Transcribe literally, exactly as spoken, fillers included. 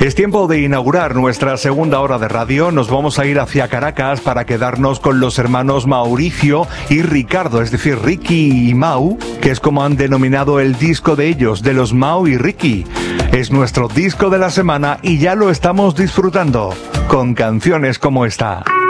Es tiempo de inaugurar nuestra segunda hora de radio. Nos vamos a ir hacia Caracas para quedarnos con los hermanos Mauricio y Ricardo, es decir, Ricky y Mau, que es como han denominado el disco de ellos, de los Mau y Ricky. Es nuestro disco de la semana y ya lo estamos disfrutando con canciones como esta.